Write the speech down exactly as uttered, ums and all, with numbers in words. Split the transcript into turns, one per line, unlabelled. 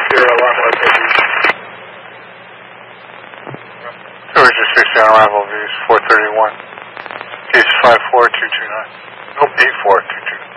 zero one West Beach.
Georgia six on arrival, views four thirty-one. Case five four two two nine. Nope, eight four two two nine.